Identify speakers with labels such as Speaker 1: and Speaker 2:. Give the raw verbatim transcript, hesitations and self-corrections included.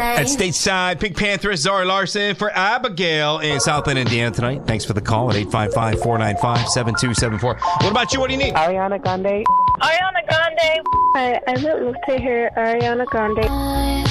Speaker 1: say.
Speaker 2: At Stateside, Pink Panther, Zara Larson for Abigail in Southland, Indiana tonight. Thanks for the call at eight five five, four nine five, seven two seven four. What about you? What do you need?
Speaker 3: Ariana Grande.
Speaker 4: Ariana Grande.
Speaker 3: I, I would love to hear Ariana Grande.